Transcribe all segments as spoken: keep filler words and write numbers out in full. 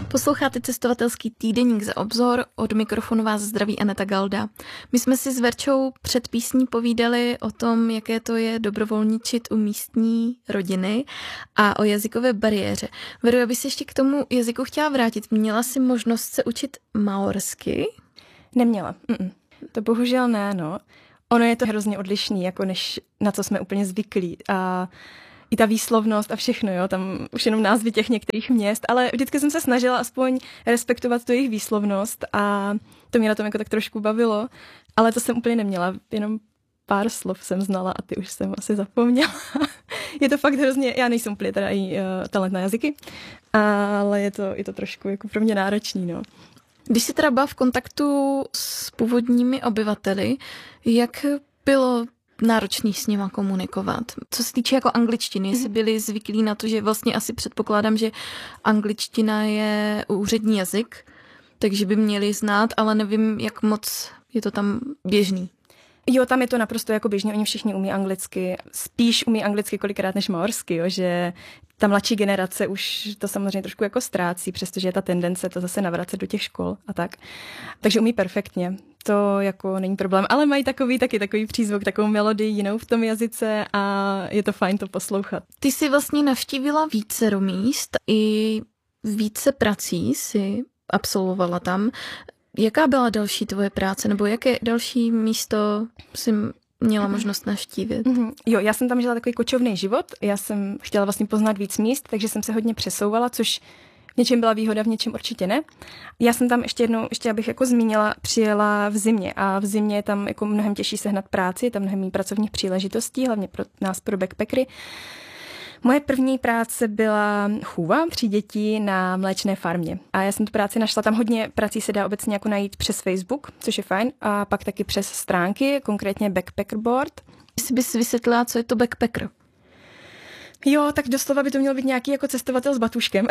Posloucháte cestovatelský týdeník Za obzor, od mikrofonu vás zdraví Aneta Galda. My jsme si s Verčou před písní povídali o tom, jaké to je dobrovolničit u místní rodiny a o jazykové bariéře. Veru, já bych se ještě k tomu jazyku chtěla vrátit. Měla jsi možnost se učit maorsky? Neměla. Mm-mm. To bohužel ne, no. Ono je to hrozně odlišný, jako než na co jsme úplně zvyklí. A i ta výslovnost a všechno, jo, tam už jenom názvy těch některých měst, ale vždycky jsem se snažila aspoň respektovat tu jejich výslovnost a to mě na tom jako tak trošku bavilo, ale to jsem úplně neměla, jenom pár slov jsem znala a ty už jsem asi zapomněla. Je to fakt hrozně, já nejsem úplně teda i uh, talent na jazyky, ale je to, je to trošku jako pro mě náročný, no. Když jsi teda byla v kontaktu s původními obyvateli, jak bylo náročný s nima komunikovat? Co se týče jako angličtiny, jestli byli zvyklí na to, že vlastně asi předpokládám, že angličtina je úřední jazyk, takže by měli znát, ale nevím, jak moc je to tam běžný. Jo, tam je to naprosto jako běžně, oni všichni umí anglicky, spíš umí anglicky kolikrát než maorsky, jo, že ta mladší generace už to samozřejmě trošku jako ztrácí, přestože je ta tendence to zase navracet do těch škol a tak. Takže umí perfektně, to jako není problém, ale mají takový taky takový přízvuk, takovou melodii jinou v tom jazyce a je to fajn to poslouchat. Ty jsi vlastně navštívila více míst i více prací si absolvovala tam. Jaká byla další tvoje práce, nebo jaké další místo jsi měla možnost navštívit? Mm-hmm. Jo, já jsem tam žila takový kočovný život, já jsem chtěla vlastně poznat víc míst, takže jsem se hodně přesouvala, což v něčem byla výhoda, v něčem určitě ne. Já jsem tam ještě jednou, ještě abych jako zmínila, přijela v zimě a v zimě je tam jako mnohem těžší sehnat práci, je tam mnohem méně pracovních příležitostí, hlavně pro nás, pro backpackery. Moje první práce byla chůva tří dětí na mléčné farmě. A já jsem tu práci našla, tam hodně prací se dá obecně jako najít přes Facebook, což je fajn, a pak taky přes stránky, konkrétně Backpacker Board. Jestli bys vysvětlila, co je to backpacker? Jo, tak doslova by to měl být nějaký jako cestovatel s batuškem,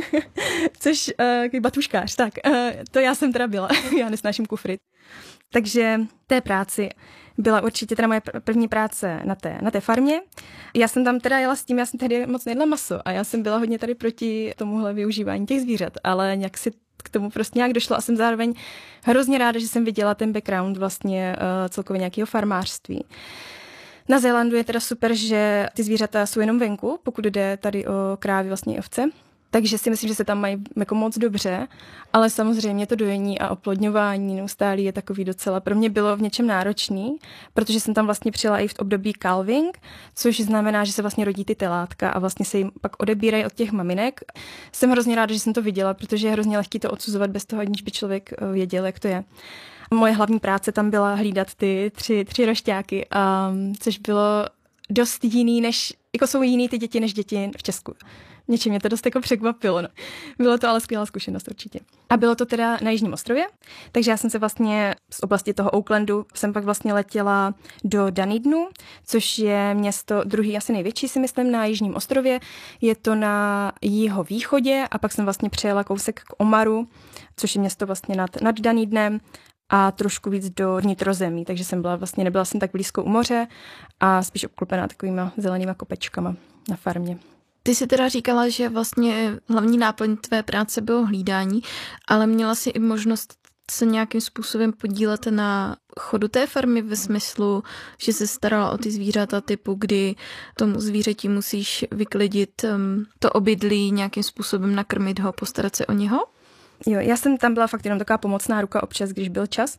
což uh, batuškář, tak uh, to já jsem teda byla, já nesnáším kufry. Takže té práci byla určitě teda moje první práce na té, na té farmě. Já jsem tam teda jela s tím, já jsem tehdy moc nejedla maso a já jsem byla hodně tady proti tomuhle využívání těch zvířat, ale nějak si k tomu prostě nějak došlo a jsem zároveň hrozně ráda, že jsem viděla ten background vlastně uh, celkově nějakého farmářství. Na Zélandu je teda super, že ty zvířata jsou jenom venku, pokud jde tady o krávy, vlastně ovce. Takže si myslím, že se tam mají jako moc dobře, ale samozřejmě to dojení a oplodňování neustálý je takový docela pro mě bylo v něčem náročný, protože jsem tam vlastně přijela i v období calving, což znamená, že se vlastně rodí ty telátka a vlastně se jim pak odebírají od těch maminek. Jsem hrozně ráda, že jsem to viděla, protože je hrozně lehký to odsuzovat bez toho, aniž by člověk věděl, jak to je. Moje hlavní práce tam byla hlídat ty tři, tři rošťáky, um, což bylo dost jiný, než, jako jsou jiný ty děti než děti v Česku. Něčím mě to dost jako překvapilo. No. Bylo to ale skvělá zkušenost určitě. A bylo to teda na Jižním ostrově, takže já jsem se vlastně z oblasti toho Aucklandu jsem pak vlastně letěla do Dunedinu, což je město druhý asi největší, si myslím, na Jižním ostrově. Je to na jihovýchodě a pak jsem vlastně přejela kousek k Omaru, což je město vlastně nad, nad Dunedinem a trošku víc do vnitrozemí, takže jsem byla vlastně, nebyla jsem tak blízko u moře a spíš obklopená takovýma zelenýma kopečkama na farmě. Ty jsi teda říkala, že vlastně hlavní náplň tvé práce bylo hlídání, ale měla jsi i možnost se nějakým způsobem podílet na chodu té farmy ve smyslu, že se starala o ty zvířata typu, kdy tomu zvířeti musíš vyklidit um, to obydlí, nějakým způsobem nakrmit ho, postarat se o něho? Jo, já jsem tam byla fakt jenom taková pomocná ruka občas, když byl čas.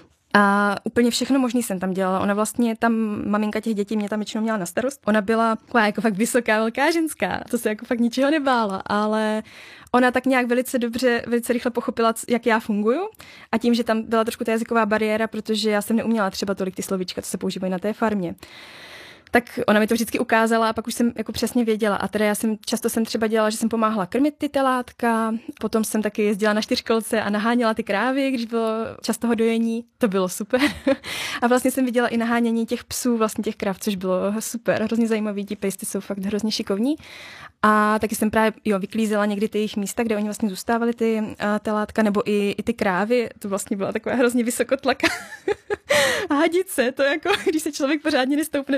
A úplně všechno možný jsem tam dělala. Ona vlastně tam, maminka těch dětí mě tam většinou měla na starost. Ona byla taková jako fakt vysoká, velká ženská. To se jako fakt ničeho nebála, ale ona tak nějak velice dobře, velice rychle pochopila, jak já funguju. A tím, že tam byla trošku ta jazyková bariéra, protože já jsem neuměla třeba tolik ty slovíčka, co se používají na té farmě. Tak ona mi to vždycky ukázala a pak už jsem jako přesně věděla. A teda já jsem často jsem třeba dělala, že jsem pomáhala krmit ty telátka, potom jsem taky jezdila na čtyřkolce a naháněla ty krávy, když bylo čas toho dojení. To bylo super. A vlastně jsem viděla i nahánění těch psů, vlastně těch kráv, což bylo super, hrozně zajímavý. Ti pejsci jsou fakt hrozně šikovní. A taky jsem právě jo, vyklízela někdy ty jejich místa, kde oni vlastně zůstávali ty uh, telátka, nebo i, i ty krávy. To vlastně byla taková hrozně vysokotlaka hadice. To jako, když se člověk pořádně nestoupne pevně, tak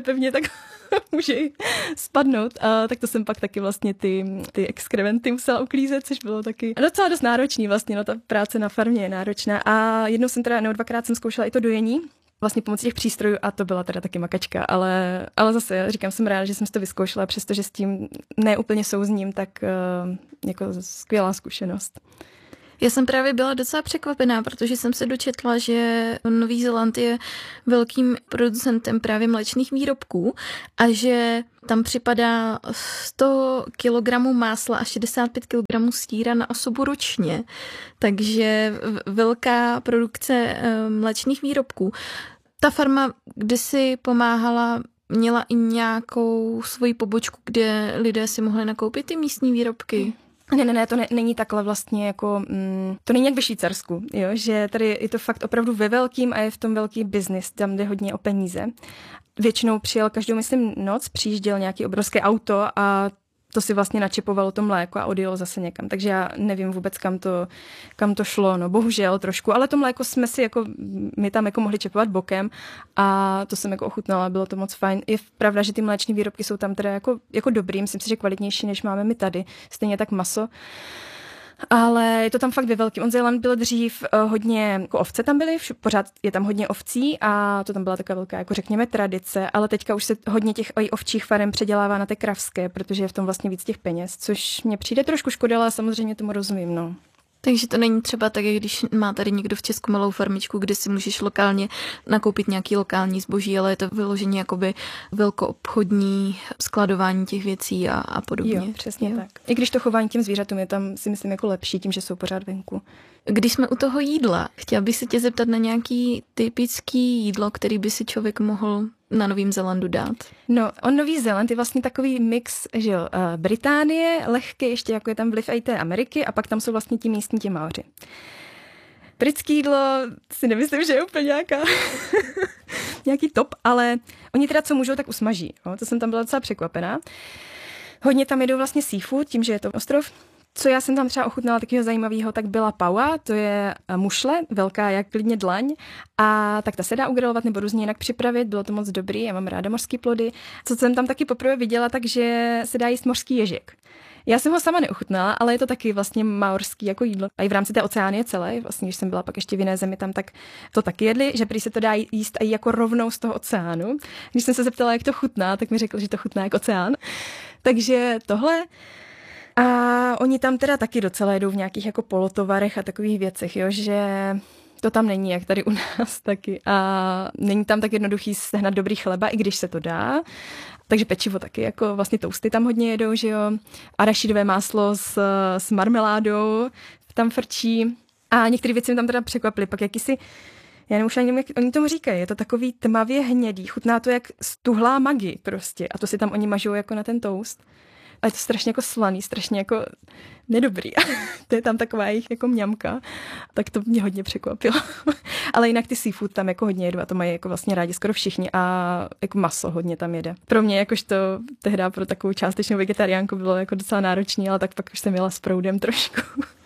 tak může spadnout. A tak to jsem pak taky vlastně ty, ty exkrementy musela uklízet, což bylo taky docela dost náročný vlastně, no ta práce na farmě je náročná. A jednou jsem teda, nebo dvakrát jsem zkoušela i to dojení, vlastně pomocí těch přístrojů a to byla teda taky makačka, ale, ale zase říkám, jsem ráda, že jsem si to vyzkoušela, přestože s tím neúplně souzním, tak uh, jako skvělá zkušenost. Já jsem právě byla docela překvapená, protože jsem se dočetla, že Nový Zéland je velkým producentem právě mléčných výrobků a že tam připadá sto kilogramů másla a šedesát pět kilogramů sýra na osobu ročně. Takže velká produkce mléčných výrobků. Ta farma kdysi pomáhala, měla i nějakou svoji pobočku, kde lidé si mohli nakoupit ty místní výrobky. Ne, ne, ne, to ne, není takhle vlastně jako, mm, to není jak ve Švýcarsku, jo, že tady je to fakt opravdu ve velkým a je v tom velký biznis, tam jde hodně o peníze. Většinou přijel každou, myslím, noc, přijížděl nějaký obrovské auto a to si vlastně načepovalo to mléko a odjelo zase někam. Takže já nevím vůbec, kam to, kam to šlo, no bohužel trošku, ale to mléko jsme si jako, my tam jako mohli čepovat bokem a to jsem jako ochutnala, bylo to moc fajn. Je pravda, že ty mléční výrobky jsou tam teda jako, jako dobrý, myslím si, že kvalitnější, než máme my tady, stejně tak maso. Ale je to tam fakt ve velkým. On Zéland byl dřív uh, hodně, jako ovce tam byly, vš- pořád je tam hodně ovcí a to tam byla taková velká, jako řekněme, tradice, ale teďka už se hodně těch ovčích farem předělává na té kravské, protože je v tom vlastně víc těch peněz, což mně přijde trošku škoda, ale samozřejmě tomu rozumím, no. Takže to není třeba tak, jak když má tady někdo v Česku malou farmičku, kde si můžeš lokálně nakoupit nějaký lokální zboží, ale je to vyloženě jakoby velkoobchodní skladování těch věcí a, a podobně. Jo, přesně jo. Tak. I když to chování těm zvířatům je tam, si myslím, jako lepší tím, že jsou pořád venku. Když jsme u toho jídla, chtěla bych se tě zeptat na nějaký typický jídlo, který by si člověk mohl na Novém Zélandu dát. No, on Nový Zéland je vlastně takový mix, že jo, uh, Británie, lehký, ještě jako je tam vliv i té Ameriky a pak tam jsou vlastně ti místní ti Maoři. Britský jídlo si nemyslím, že je úplně nějaká nějaký top, ale oni teda co můžou, tak usmaží. Jo? To jsem tam byla docela překvapená. Hodně tam jedou vlastně seafood, tím, že je to ostrov. Co já jsem tam třeba ochutnala takového zajímavého, tak byla paua, to je mušle, velká jak klidně dlaň a tak ta se dá ugrilovat nebo různě jinak připravit, bylo to moc dobrý, já mám ráda mořský plody. Co jsem tam taky poprvé viděla, takže se dá jíst mořský ježek. Já jsem ho sama neochutnala, ale je to taky vlastně maorský jako jídlo. A i v rámci té oceánie celé, vlastně když jsem byla pak ještě v jiné zemi tam, tak to taky jedli, že prý se to dá jíst i jako rovnou z toho oceánu. Když jsem se zeptala, jak to chutná, tak mi řekl, že to chutná jako oceán. Takže tohle. A oni tam teda taky docela jedou v nějakých jako polotovarech a takových věcech, jo, že to tam není, jak tady u nás taky. A není tam tak jednoduchý sehnat dobrý chleba, i když se to dá. Takže pečivo taky, jako vlastně toasty tam hodně jedou, že jo. Arašidové máslo s, s marmeládou tam frčí. A některé věci mi tam teda překvapily, pak jakýsi, já nevím, ani nevím, jak oni tomu říkají, je to takový tmavě hnědý, chutná to jak stuhlá magi prostě. A to si tam oni mažou jako na ten toast. A je to strašně jako slaný, strašně jako nedobrý. To je tam taková jejich jako mňamka. Tak to mě hodně překvapilo. Ale jinak ty seafood tam jako hodně jedu a to mají jako vlastně rádi skoro všichni a jako maso hodně tam jede. Pro mě jakožto tehdy pro takovou částečnou vegetariánku bylo jako docela náročný, ale tak pak už jsem jela s proudem trošku.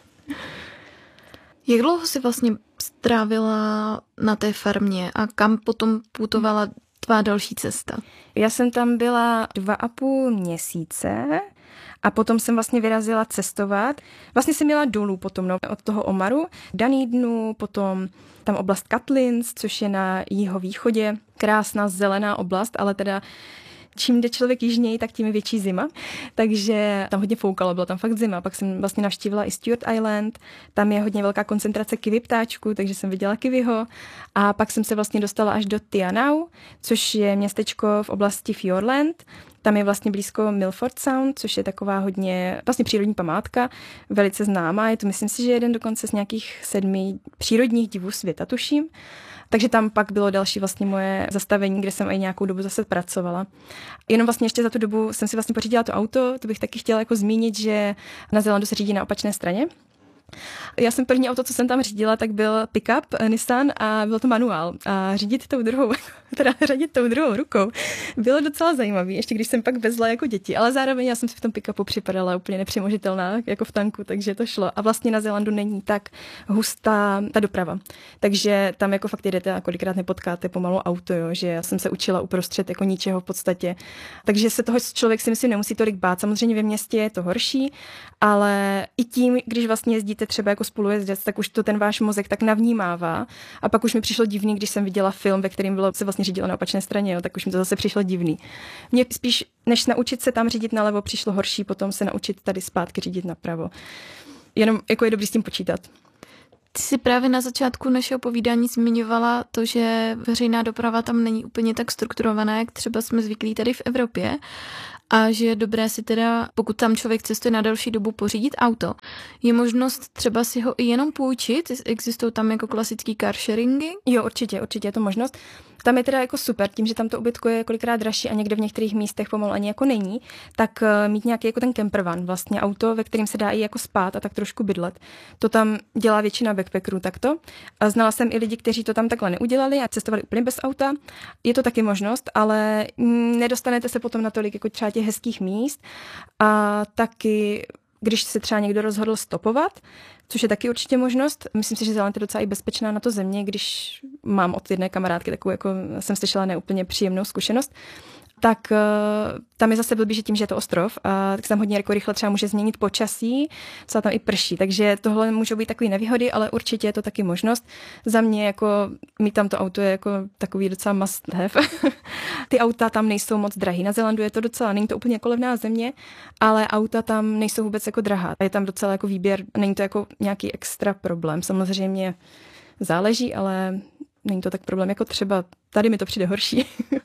Jak dlouho jsi vlastně strávila na té farmě a kam potom putovala tvá další cesta? Já jsem tam byla dva a půl měsíce a potom jsem vlastně vyrazila cestovat. Vlastně jsem měla dolů potom no, od toho Omaru. Dunedinu, potom tam oblast Catlins, což je na jihovýchodě. Krásná zelená oblast, ale teda čím jde člověk jižněji, tak tím je větší zima. Takže tam hodně foukalo, byla tam fakt zima. Pak jsem vlastně navštívila i Stewart Island, tam je hodně velká koncentrace kiwi ptáčků, takže jsem viděla kiwiho. A pak jsem se vlastně dostala až do Tianau, což je městečko v oblasti Fiordland. Tam je vlastně blízko Milford Sound, což je taková hodně vlastně přírodní památka, velice známá. Je to, myslím si, že jeden dokonce z nějakých sedmi přírodních divů světa, tuším. Takže tam pak bylo další vlastně moje zastavení, kde jsem i nějakou dobu zase pracovala. Jenom vlastně ještě za tu dobu jsem si vlastně pořídila to auto, to bych taky chtěla jako zmínit, že na Zélandu se řídí na opačné straně. Já jsem první auto, co jsem tam řídila, tak byl pick-up Nissan a byl to manuál. A řídit tou druhou, teda řadit tou druhou rukou bylo docela zajímavý, ještě když jsem pak vezla jako děti, ale zároveň já jsem si v tom pick-upu připadala úplně nepřemožitelná, jako v tanku, takže to šlo. A vlastně na Zélandu není tak hustá ta doprava. Takže tam jako fakt jdete a kolikrát nepotkáte pomalu auto, jo, že já jsem se učila uprostřed jako ničeho v podstatě. Takže se toho člověk si myslím nemusí tolik bát. Samozřejmě ve městě je to horší, ale i tím, když vlastně jezdíte třeba jako spolujezdec, tak už to ten váš mozek tak navnímává. A pak už mi přišlo divný, když jsem viděla film, ve kterém bylo se vlastně řídilo na opačné straně, jo, tak už mi to zase přišlo divný. Mně spíš než naučit se tam řídit nalevo, přišlo horší potom se naučit tady zpátky řídit napravo. Jenom jako je dobrý s tím počítat. Ty jsi právě na začátku našeho povídání zmiňovala to, že veřejná doprava tam není úplně tak strukturovaná, jak třeba jsme zvyklí tady v Evropě. A že je dobré si teda, pokud tam člověk cestuje na delší dobu, pořídit auto. Je možnost třeba si ho i jenom půjčit? Existují tam jako klasický car sharingy? Jo, určitě, určitě je to možnost. Tam je teda jako super, tím, že tam to ubytko je kolikrát dražší a někde v některých místech pomalu ani jako není, tak mít nějaký jako ten campervan, vlastně auto, ve kterém se dá i jako spát a tak trošku bydlet. To tam dělá většina backpackerů takto. A znala jsem i lidi, kteří to tam takhle neudělali a cestovali úplně bez auta. Je to taky možnost, ale nedostanete se potom na tolik jako třeba těch hezkých míst a taky když se třeba někdo rozhodl stopovat, což je taky určitě možnost. Myslím si, že Zéland je docela i bezpečná na to země, když mám od jedné kamarádky takovou, jako jsem slyšela, neúplně příjemnou zkušenost, tak uh, tam je zase blbý, že tím, že je to ostrov, a tak se tam hodně jako rychle třeba může změnit počasí, co tam i prší. Takže tohle můžou být takové nevýhody, ale určitě je to taky možnost. Za mě jako mít tam to auto je jako takový docela must have. Ty auta tam nejsou moc drahý. Na Zélandu je to docela, není to úplně jako levná země, ale auta tam nejsou vůbec jako drahá. Je tam docela jako výběr, není to jako nějaký extra problém. Samozřejmě záleží, ale není to tak problém jako třeba tady mi to přijde horší.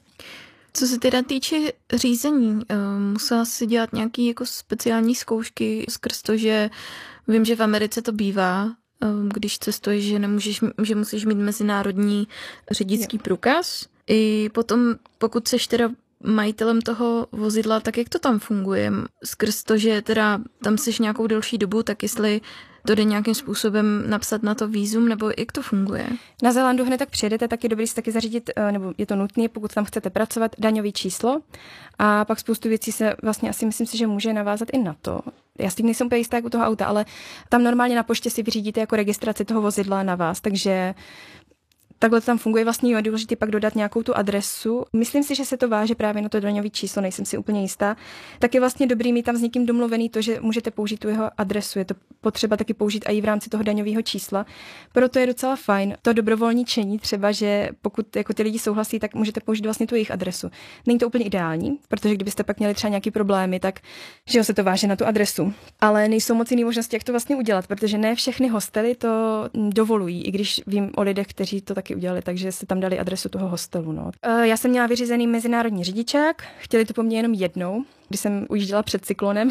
Co se teda týče řízení, musela si dělat nějaké jako speciální zkoušky skrz to, že vím, že v Americe to bývá, když cestuješ, že nemůžeš, že musíš mít mezinárodní řidičský průkaz. I potom, pokud seš teda majitelem toho vozidla, tak jak to tam funguje? Skrz to, že teda tam seš nějakou delší dobu, tak jestli to jde nějakým způsobem napsat na to vízum, nebo jak to funguje? Na Zélandu hned tak přijedete, tak je dobrý si taky zařídit, nebo je to nutné, pokud tam chcete pracovat, daňový číslo. A pak spoustu věcí se vlastně asi myslím si, že může navázat i na to. Já si nejsem úplně jistá jak u toho auta, ale tam normálně na poště si vyřídíte jako registraci toho vozidla na vás, takže takhle to tam funguje, vlastně je důležité pak dodat nějakou tu adresu. Myslím si, že se to váže právě na to daňové číslo, nejsem si úplně jistá. Tak je vlastně dobrý mít tam s někým domluvený to, že můžete použít tu jeho adresu. Je to potřeba taky použít i v rámci toho daňového čísla. Proto je docela fajn to dobrovolničení třeba, že pokud jako ty lidi souhlasí, tak můžete použít vlastně tu jejich adresu. Není to úplně ideální, protože kdybyste pak měli třeba nějaký problémy, tak že se to váže na tu adresu. Ale nejsou moc jiné možnosti, jak to vlastně udělat, protože ne všechny hostely to dovolují, i když vím o lidech, kteří to taky udělali, takže se tam dali adresu toho hostelu. No. Já jsem měla vyřízený mezinárodní řidičák, chtěli to po mně jenom jednou, když jsem ujížděla před cyklonem,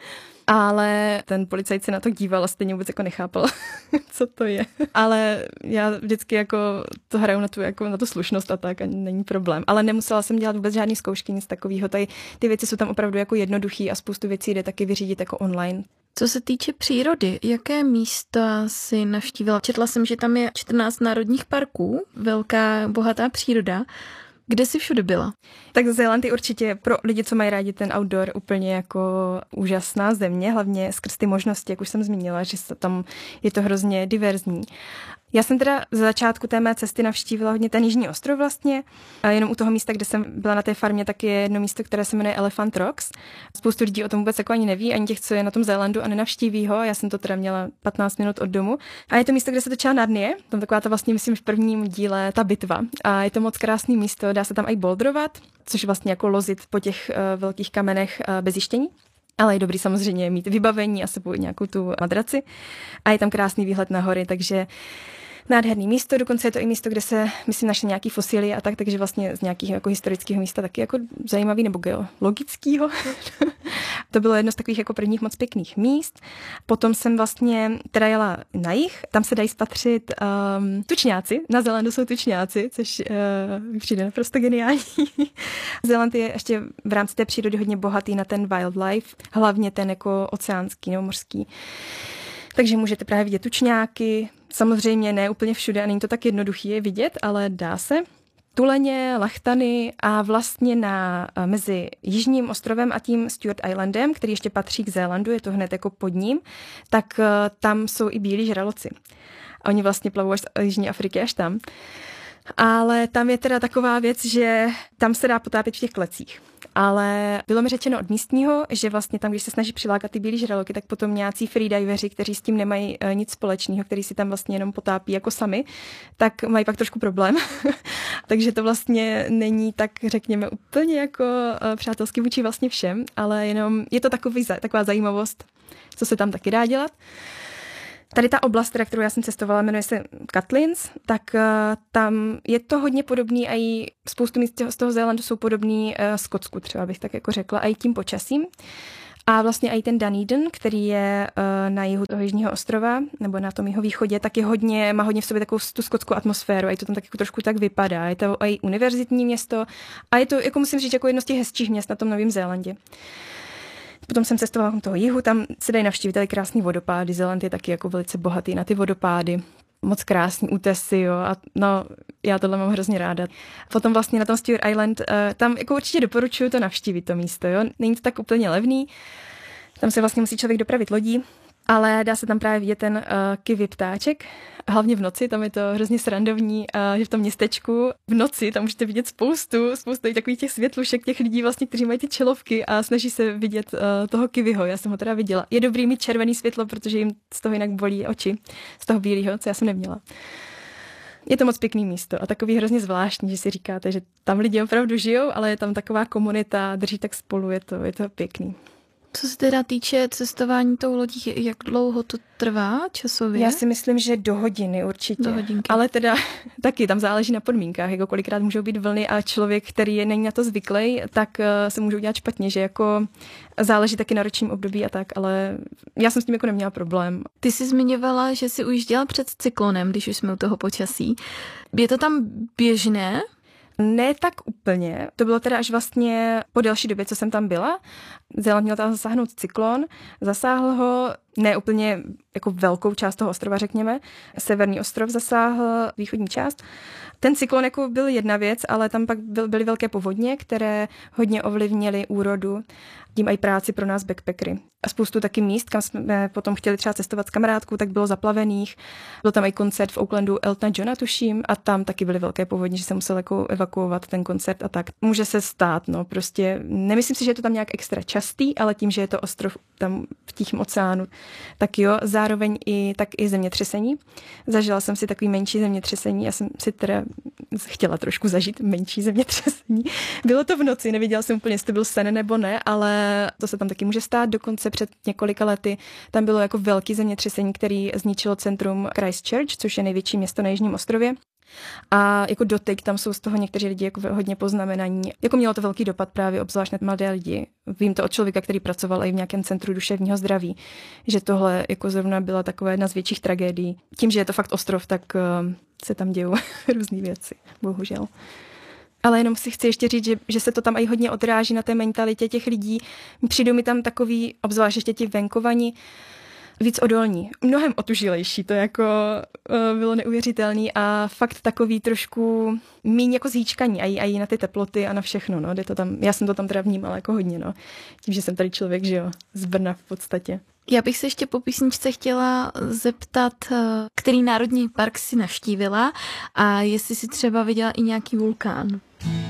ale ten policajt se na to díval a stejně vůbec jako nechápal, co to je. Ale já vždycky jako to hraju na tu, jako na tu slušnost a tak a není problém. Ale nemusela jsem dělat vůbec žádný zkoušky, nic takového. Tady ty věci jsou tam opravdu jako jednoduchý a spoustu věcí jde taky vyřídit jako online. Co se týče přírody, jaké místa si navštívila? Četla jsem, že tam je čtrnáct národních parků, velká, bohatá příroda. Kde jsi všude byla? Tak Zéland je určitě pro lidi, co mají rádi ten outdoor, úplně jako úžasná země, hlavně skrz ty možnosti, jak už jsem zmínila, že tam je to hrozně diverzní. Já jsem teda za začátku té mé cesty navštívila hodně ten jižní ostrov vlastně. A jenom u toho místa, kde jsem byla na té farmě, tak je jedno místo, které se jmenuje Elephant Rocks. Spoustu lidí o tom vůbec jako ani neví, ani těch, co je na tom Zélandu a nenavštíví ho. Já jsem to teda měla patnáct minut od domu. A je to místo, kde se točila Narnie. Tam taková ta vlastně, myslím, v prvním díle ta bitva. A je to moc krásný místo, dá se tam i bouldrovat, což vlastně jako lozit po těch uh, velkých kamenech uh, bez jištění. Ale je dobrý samozřejmě mít vybavení a sebou nějakou tu madraci. A je tam krásný výhled na hory, takže nádherný místo, dokonce je to i místo, kde se, myslím, našly nějaký fosíly a tak, takže vlastně z nějakého jako historického místa taky jako zajímavý nebo geologického. To bylo jedno z takových jako prvních moc pěkných míst. Potom jsem vlastně teda jela na jih, tam se dají spatřit um, tučňáci, na Zélandu jsou tučňáci, což uh, přijde naprosto geniální. Zéland je ještě v rámci té přírody hodně bohatý na ten wildlife, hlavně ten jako oceánský nebo mořský. Takže můžete právě vidět tučňáky, samozřejmě ne úplně všude a není to tak jednoduchý je vidět, ale dá se. Tuleně, lachtany a vlastně na, mezi Jižním ostrovem a tím Stewart Islandem, který ještě patří k Zélandu, je to hned jako pod ním, tak tam jsou i bílí žraloci. A oni vlastně plavou až z Jižní Afriky až tam. Ale tam je teda taková věc, že tam se dá potápět v těch klecích. Ale bylo mi řečeno od místního, že vlastně tam, když se snaží přilákat ty bílí žraloky, tak potom nějací freediveri, kteří s tím nemají nic společného, kteří si tam vlastně jenom potápí jako sami, tak mají pak trošku problém. Takže to vlastně není tak, řekněme, úplně jako přátelsky vůči vlastně všem, ale jenom je to takový, taková zajímavost, co se tam taky dá dělat. Tady ta oblast, teda, kterou já jsem cestovala, jmenuje se Catlins, tak uh, tam je to hodně podobný a i spoustu míst z toho Zélandu jsou podobný uh, Skotsku, třeba bych tak jako řekla, a i tím počasím. A vlastně i ten Dunedin, který je uh, na jihu toho Jižního ostrova, nebo na tom jeho východě, tak je hodně, má hodně v sobě takovou tu skotskou atmosféru a je to tam tak jako trošku tak vypadá. Je to i univerzitní město a je to, jako musím říct, jako jedno z těch hezčích měst na tom Novém Zélandě. Potom jsem cestovala z toho jihu, tam se dají navštívit tady krásný vodopády. Zéland je taky jako velice bohatý na ty vodopády. Moc krásný útesy, jo. A no, já tohle mám hrozně ráda. Potom vlastně na tom Stewart Island, uh, tam jako určitě doporučuju to navštívit, to místo, jo. Není to tak úplně levný. Tam se vlastně musí člověk dopravit lodí, ale dá se tam právě vidět ten uh, kiwi ptáček. Hlavně v noci, tam je to hrozně srandovní, uh, že v tom městečku v noci tam můžete vidět spoustu, spoustu takových těch světlušek, těch lidí vlastně, kteří mají ty čelovky a snaží se vidět uh, toho kiwiho. Já jsem ho teda viděla. Je dobrý mít červený světlo, protože jim z toho jinak bolí oči, z toho bílého, co já jsem neměla. Je to moc pěkný místo a takový hrozně zvláštní, že si říkáte, že tam lidi opravdu žijou, ale je tam taková komunita, drží tak spolu, je to, je to pěkný. Co se teda týče cestování tou lodí, jak dlouho to trvá časově? Já si myslím, že do hodiny určitě. Do hodinky. Ale teda taky tam záleží na podmínkách, jako kolikrát můžou být vlny a člověk, který je není na to zvyklý, tak se může udělat špatně, že jako záleží taky na ročním období a tak, ale já jsem s tím jako neměla problém. Ty jsi zmiňovala, že jsi ujížděla před cyklonem, když už jsme u toho počasí. Je to tam běžné? Ne tak úplně. To bylo teda až vlastně po delší době, co jsem tam byla. Zéland měl tam zasáhnout cyklon. Zasáhl ho ne úplně jako velkou část toho ostrova, řekněme. Severní ostrov zasáhl východní část. Ten cyklon jako byl jedna věc, ale tam pak byly velké povodně, které hodně ovlivnily úrodu, tím i práci pro nás backpackery. A spoustu taky míst, kam jsme potom chtěli třeba cestovat s kamarádkou, tak bylo zaplavených. Byl tam i koncert v Aucklandu Eltona Johna, tuším, a tam taky byly velké povodně, že se musel jako evakuovat ten koncert a tak. Může se stát, no, prostě nemyslím si, že je to tam nějak extra častý, ale tím, že je to ostrov tam v Tichém oceánu, tak jo, zároveň i tak i zemětřesení. Zažila jsem si takový menší zemětřesení, já jsem si teda chtěla trošku zažít menší zemětřesení. Bylo to v noci, nevěděla jsem úplně, jestli to byl sen nebo ne, ale to se tam taky může stát. Dokonce před několika lety tam bylo jako velký zemětřesení, který zničilo centrum Christchurch, což je největší město na Jižním ostrově. A jako doteď tam jsou z toho někteří lidi jako hodně poznamenaní. Jako mělo to velký dopad právě obzvlášť na mladé lidi. Vím to od člověka, který pracoval i v nějakém centru duševního zdraví, že tohle jako zrovna byla taková jedna z větších tragédií. Tím, že je to fakt ostrov, tak uh, se tam dějou různé věci, bohužel. Ale jenom si chci ještě říct, že, že se to tam i hodně odráží na té mentalitě těch lidí. Přijdou mi tam takový, obzvlášť ještě ti venkovani, víc odolní, mnohem otužilejší, to jako uh, bylo neuvěřitelný a fakt takový trošku míň jako zhýčkaní a i na ty teploty a na všechno, no, jde to tam, já jsem to tam teda vnímala jako hodně, no, tím, že jsem tady člověk, že jo, z Brna v podstatě. Já bych se ještě po písničce chtěla zeptat, který národní park si navštívila a jestli si třeba viděla i nějaký vulkán.